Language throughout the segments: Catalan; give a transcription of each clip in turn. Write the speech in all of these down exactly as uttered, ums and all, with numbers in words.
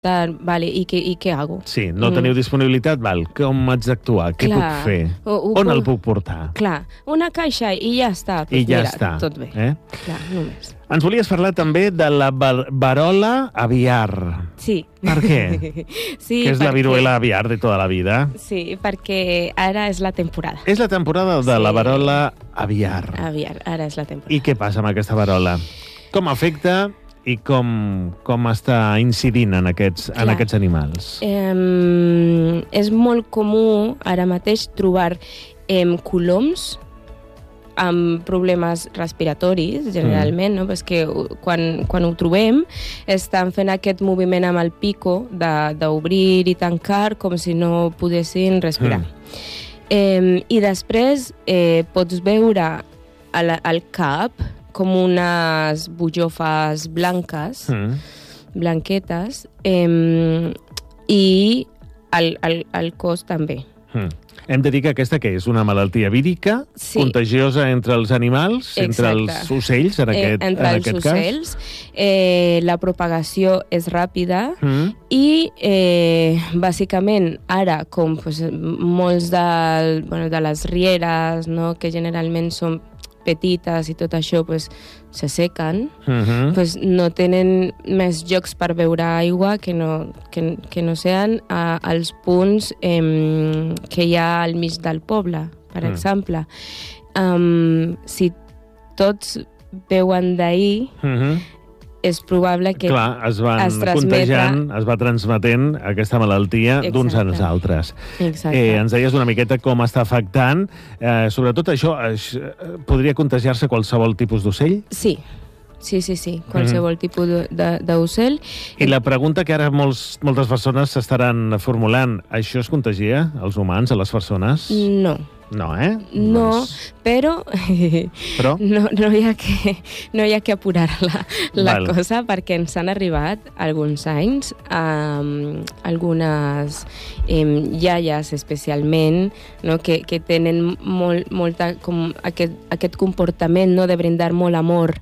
Vale, i què, i què hago? Sí, no teniu mm. disponibilitat, val. Com haig d'actuar? Què puc fer? O, o, On el puc portar? Clar, una caixa i ja està. Pues I ja mira, està. Tot bé. Eh? Clar, només. Ens volies parlar també de la varola aviar. Sí. Per què? Sí, que és perquè... la viruela aviar de tota la vida. Sí, perquè ara és la temporada. És la temporada de sí. la varola aviar. Aviar, ara és la temporada. I què passa amb aquesta varola? Com afecta i com, com està incidint en aquests, en aquests animals? Eh, és molt comú ara mateix trobar eh, coloms amb problemes respiratoris, generalment, mm. no? Perquè quan, quan ho trobem estan fent aquest moviment amb el pico d'obrir i tancar com si no poguessin respirar. Mm. Eh, I després eh, pots veure al, al cap com unes bujofes blanques, mm. blanquetes, eh, i el, el, el cos també. Mm. Hem de dir que aquesta que és una malaltia vírica, sí. contagiosa entre els animals, Exacte. entre els ocells, en aquest, eh, entre en els aquest ocells, cas. Eh, la propagació és ràpida mm. i, eh, bàsicament, ara, com pues, molts de, bueno, de les rieres, no?, que generalment són petites i tot això pues, se sequen, uh-huh. pues, no tenen més llocs per beure aigua que no, que, que no sean a, als punts eh, que hi ha al mig del poble, per uh-huh. exemple. Um, si tots beuen d'ahir, uh-huh. és probable que Clar, es van es contagiant, es va transmetent aquesta malaltia d'uns als altres. Eh, ens deies una miqueta com està afectant. Eh, sobretot això, això, podria contagiar-se qualsevol tipus d'ocell? Sí. Sí, sí, sí, qualsevol mm. tipus d'ocell. I la pregunta que ara molts, moltes persones s'estaran formulant, això es contagia als humans, a les persones? No. No, eh? No, doncs... però, però? No, no, hi ha que, no hi ha que apurar la, la cosa, perquè ens han arribat alguns anys um, algunes um, iaies especialment, no, que, que tenen molt, molta, com aquest, aquest comportament, no, de brindar molt amor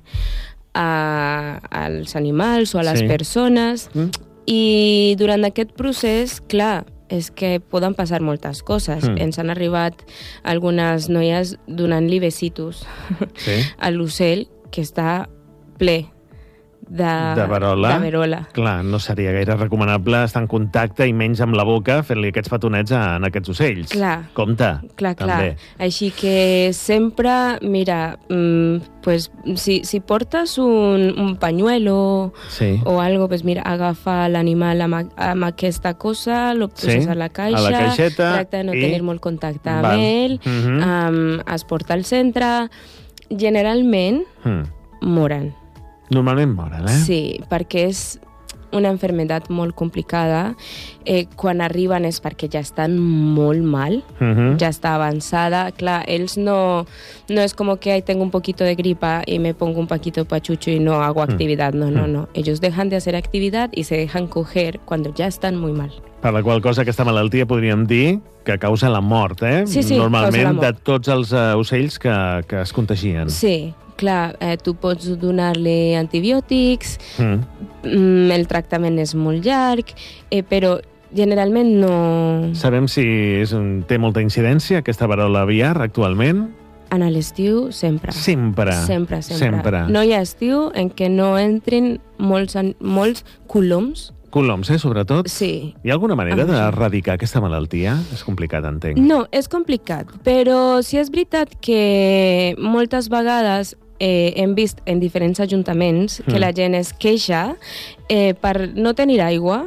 a, als animals o a les sí. persones, mm. i durant aquest procés, clar, és que poden passar moltes coses. Mm. Ens han arribat algunes noies donant-li besitos sí. a l'ocell que està ple de, de, verola. de verola. Clar, no seria gaire recomanable estar en contacte i menys amb la boca fent-li aquests petonets a, a aquests ocells. Clar. Compte, clar, també. Clar. Així que sempre, mira, mm, pues, si, si portes un, un pañuelo sí. o algo, pues mira, agafa l'animal amb, amb aquesta cosa, lo poses sí. a la caixa, a la caixeta, tracta de no i... tenir molt contacte amb Val. ell, mm-hmm. um, es porta al centre. Generalment mm. moren. Normalment moren, eh? Sí, perquè és una enfermedad molt complicada. Eh, quan arriben és perquè ja estan molt mal, uh-huh. ja està avançada. Clar, ells no, no es como que, ay, tengo un poquito de gripa y me pongo un poquito pachucho y no hago actividad. No, no, no. Ellos dejan de hacer actividad y se dejan coger cuando ya están muy mal. Per la qual cosa aquesta malaltia podríem dir que causa la mort, eh? Sí, sí, normalment mort. De tots els uh, ocells que, que es contagien. Sí. Clar, eh, tu pots donar-li antibiòtics, mm. el tractament és molt llarg, eh, però generalment no... Sabem si és un, té molta incidència aquesta varola aviar actualment? En l'estiu, sempre. Sempre? Sempre, sempre. sempre. No hi ha estiu en què no entrin molts, molts coloms. Coloms, eh, sobretot? Sí. Hi ha alguna manera d'erradicar aquesta malaltia? És complicat, entenc. No, és complicat, però sí és veritat que moltes vegades Eh, hem vist en diferents ajuntaments que mm. la gent es queixa eh, per no tenir aigua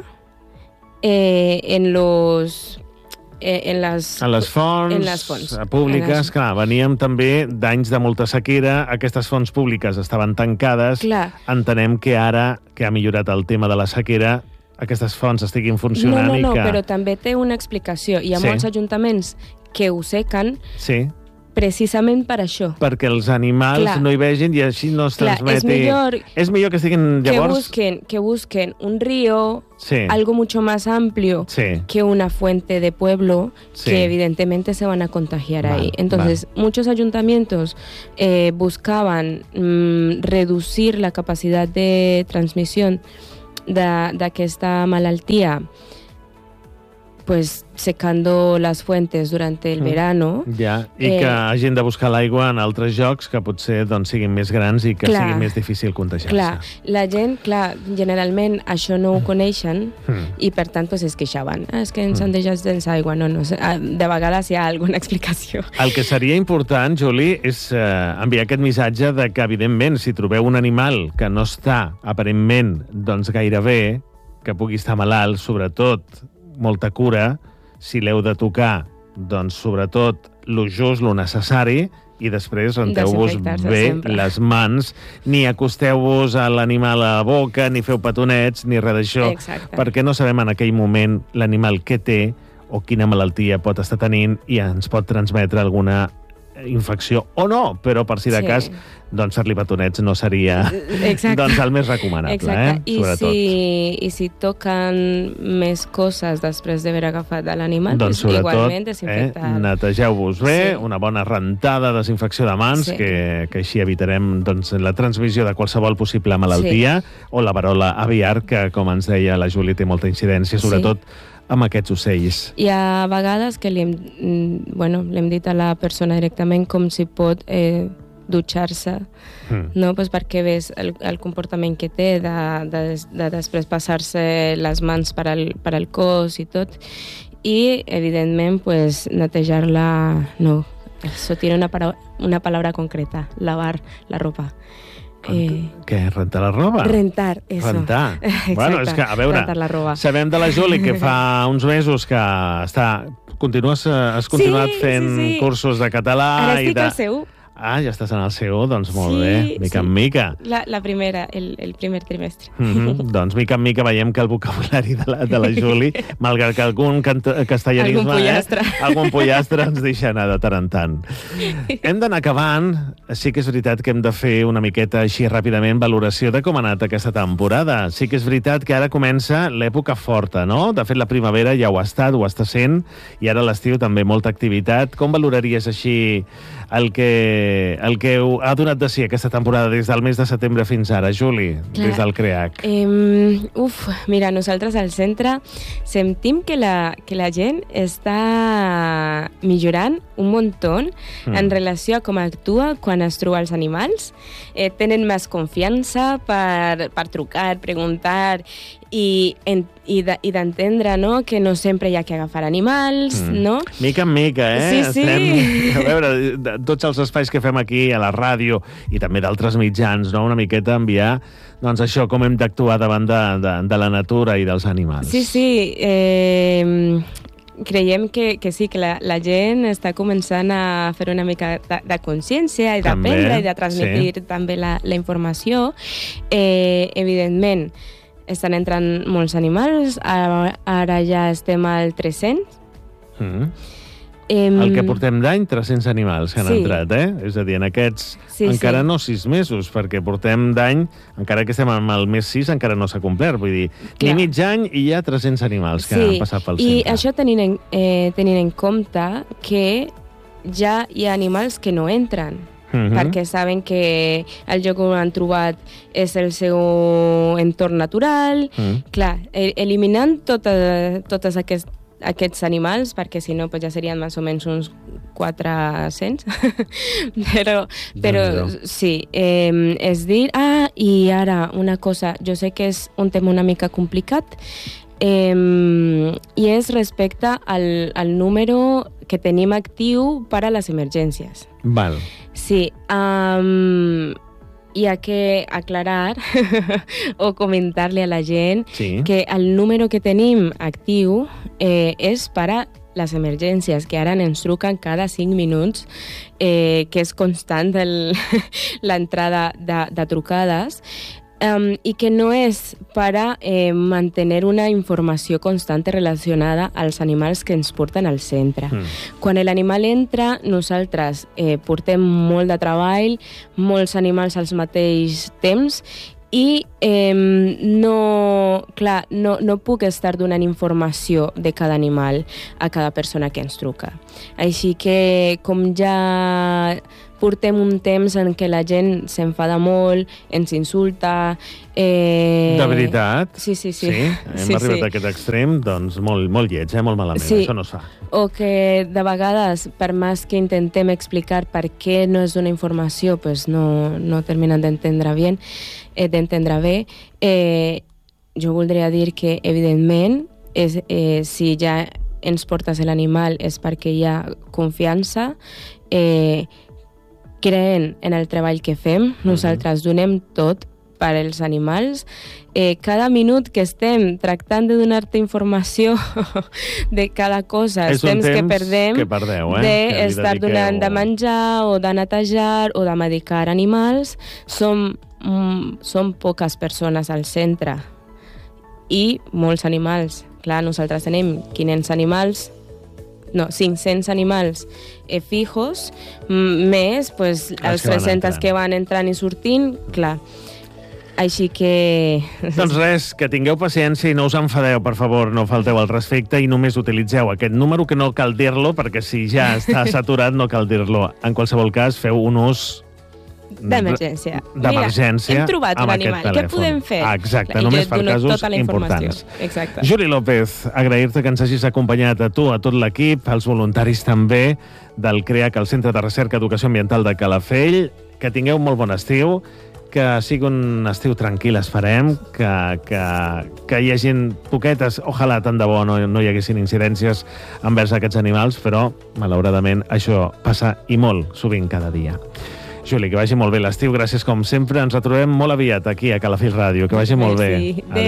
eh, en los... Eh, en, les, en les fonts, en les fonts públiques. les... Clar, veníem també d'anys de molta sequera, aquestes fonts públiques estaven tancades. Clar. Entenem que ara que ha millorat el tema de la sequera, aquestes fonts estiguin funcionant. No, no, no, i que... però també té una explicació. Hi ha sí. molts ajuntaments que ho sequen sí. precisament per això. Perquè els animals Clar. no hi vegin i així no es Clar, transmeti... És millor, és millor que estiguin llavors... Que busquen, que busquen un río, sí. algo mucho más amplio sí. que una fuente de pueblo, sí. que evidentemente se van a contagiar vale, ahí. Entonces, vale. muchos ayuntamientos eh, buscaban mmm, reducir la capacidad de transmisión d'aquesta malaltia, pues secando las fuentes durante el verano. Ja, i eh, que hagin de buscar l'aigua en altres llocs que potser doncs, siguin més grans i que clar, sigui més difícil contagiar-se. Clar, la gent, clar, generalment això no ho coneixen mm. i per tant pues, es queixaven. Ah, és que ens mm. han deixat sense aigua. No, no, de vegades hi ha alguna explicació. El que seria important, Juli, és eh, enviar aquest missatge de que, evidentment, si trobeu un animal que no està, aparentment, doncs gaire bé, que pugui estar malalt, sobretot molta cura, si l'heu de tocar, doncs sobretot lo just, lo necessari, i després renteu-vos bé sempre les mans, ni acosteu-vos a l'animal a la boca, ni feu petonets, ni res d'això, perquè no sabem en aquell moment l'animal què té o quina malaltia pot estar tenint i ens pot transmetre alguna infecció o no, però per si de sí. cas doncs fer-li petonets no seria doncs, el més recomanable. Exacte. Eh? I, si, I si toquen més coses després d'haver agafat l'animal, doncs, pues, igualment desinfectar. Eh, netegeu-vos bé, sí. una bona rentada, desinfecció de mans, sí. que, que així evitarem doncs, la transmissió de qualsevol possible malaltia, sí. o la verola aviar, que, com ens deia la Júlia, té molta incidència, sobretot sí. amb aquests ocells. Hi ha vegades que li hem, bueno, li hem dit a la persona directament com si pot eh, dutxar-se, mm. no? Pues perquè ves el, el comportament que té de, de, de després passar-se les mans per al, per al cos i tot, i evidentment pues, netejar-la no, això tiene una, para, una palabra concreta, lavar la ropa. Eh... Què? Rentar la roba? Rentar, eso. Rentar. Exacte, bueno, és que, a veure, rentar la roba. Sabem de la Juli que fa uns mesos que està, continues, has continuat sí, fent sí, sí. cursos de català. Ara estic i de... al C U. Ah, ja estàs en el C U, doncs molt sí, bé, mica sí. en mica. La, la primera, el, el primer trimestre. Mm-hmm. Doncs mica en mica veiem que el vocabulari de la, de la Juli, malgrat que algun castellanisme, algun pollastre. Eh, algun pollastre ens deixa anar de tant en tant. Hem d'anar acabant. Sí que és veritat que hem de fer una miqueta així ràpidament valoració de com ha anat aquesta temporada. Sí que és veritat que ara comença l'època forta, no? De fet, la primavera ja ho ha estat, ho està sent, i ara l'estiu també molta activitat. Com valoraries així el que, el que ha donat de si aquesta temporada des del mes de setembre fins ara, Juli, Clar. des del CREAC? Eh, uf, mira, nosaltres al centre sentim que la, que la gent està millorant un muntó mm. en relació a com actua quan es troba els animals. Eh, tenen més confiança per, per trucar, preguntar i, en, i, de, i d'entendre, no?, que no sempre hi ha que agafar animals, mm. no? Mica en mica, eh? Sí, sí. Estem, a veure, de, tots els espais que fem aquí, a la ràdio, i també d'altres mitjans, no?, una miqueta enviar, doncs això, com hem d'actuar davant de, de, de la natura i dels animals. Sí, sí. Eh, creiem que, que sí, que la, la gent està començant a fer una mica de, de consciència i d'aprendre i de transmetir sí. també la, la informació. Eh, evidentment, estan entrant molts animals, ara, ara ja estem al tres-cents. Mm. Em... El que portem d'any, tres-cents animals que han sí. entrat, eh? És a dir, en aquests sí, encara sí. no sis mesos, perquè portem d'any, encara que estem en el mes sis, encara no s'ha complert. Vull dir, Clar. ni mig any i hi ha tres-cents animals que sí. han passat pel centre. I això tenint en, eh, tenint en compte que ja hi ha animals que no entren. Mm-hmm. perquè saben que el lloc on han trobat és el seu entorn natural. Mm. Clar, eliminant tota, totes aquests, aquests animals, perquè si no pues ja serien més o menys uns quatre-cents. però però sí, eh, és dir... Ah, i ara una cosa, jo sé que és un tema una mica complicat, eh, i és respecte al, al número que tenim actiu per a les emergències. Val. Sí, um, hi ha que aclarar o comentar-li a la gent sí. que el número que tenim actiu eh, és per a les emergències, que ara ens truquen cada cinc minuts, eh, que és constant l'entrada de, de trucades, Um, i que no és per a eh, mantenir una informació constant relacionada als animals que ens porten al centre. Mm. Quan l'animal entra, nosaltres eh, portem molt de treball, molts animals al mateix temps, i eh, no, clar, no, no puc estar donant informació de cada animal a cada persona que ens truca. Així que, com ja portem un temps en què la gent s'enfada molt, ens insulta... Eh... De veritat? Sí, sí, sí. Sí? Hem sí, arribat sí. a aquest extrem, doncs molt, molt lleig, eh? Molt malament, sí. això no es fa. O que de vegades, per més que intentem explicar per què no és una informació, pues no, no terminen d'entendre bé, eh, d'entendre bé, eh, jo voldria dir que, evidentment, és, eh, si ja ens portes l'animal és perquè hi ha confiança, eh, creen en el treball que fem, nosaltres donem tot per als animals. Eh, cada minut que estem tractant de donar-te informació de cada cosa, és els temps, temps que perdem que perdeu, eh? d'estar dediqueu... donant de menjar o de netejar o de medicar animals, som, mm, som poques persones al centre i molts animals. Clar, nosaltres tenim quinze animals, no, cinc-cents animals eh, fijos, més pues, els tres-cents que van entrant i sortint, clar. Així que... Doncs res, que tingueu paciència i no us enfadeu, per favor, no falteu al respecte i només utilitzeu aquest número, que no cal dir-lo, perquè si ja està saturat no cal dir-lo. En qualsevol cas, feu un ús... d'emergència. D'emergència. Hem trobat un animal. Què podem fer? Ah, exacte, només per casos importants. Exacte. Juli López, agrair-te que ens hagis acompanyat a tu, a tot l'equip, als voluntaris també del CREAC, el Centre de Recerca Educació Ambiental de Calafell. Que tingueu molt bon estiu, que sigui un estiu tranquil, esperem, que, que, que hi hagi poquetes, ojalà tant de bo no, no hi haguessin incidències envers aquests animals, però malauradament això passa i molt sovint cada dia. Juli, que vagi molt bé l'estiu, gràcies com sempre. Ens retrobem molt aviat aquí a Calafell Ràdio. Que vagi molt bé. Merci.